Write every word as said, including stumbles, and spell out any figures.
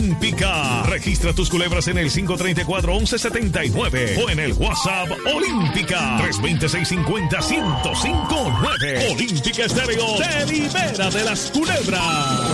Olímpica. Registra tus culebras en el cinco tres cuatro, once setenta y nueve o en el WhatsApp Olímpica tres dos seis cinco cero, uno cero cinco nueve. Olímpica Estéreo te libera de las culebras.